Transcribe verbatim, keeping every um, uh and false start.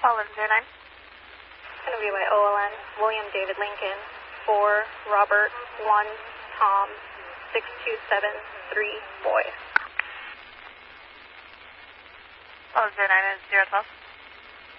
eleven zero nine. It's going to be by O L N, William David Lincoln, four, Robert, one, Tom, six two seven three, boy. eleven zero nine is zero twelve.